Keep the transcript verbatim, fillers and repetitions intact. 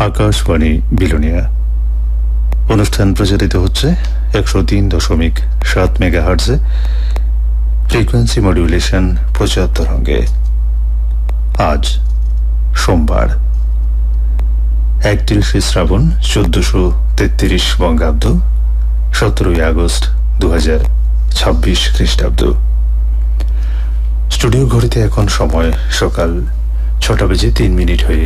আকাশবাণী বিলোনিয়া অনুষ্ঠান প্রচারিত হচ্ছে একশো তিন দশমিক সাত মেগাহার্টজে ফ্রিকোয়েন্সি মডিউলেশন প্রচার তরঙ্গে। আজ সোমবার একত্রিশে শ্রাবণ চোদ্দশো তেত্রিশ বঙ্গাব্দ, সতেরোই আগস্ট দু হাজার ছাব্বিশ খ্রিস্টাব্দ। স্টুডিও ঘড়িতে এখন সময় সকাল ছটা বেজে তিন মিনিট হয়ে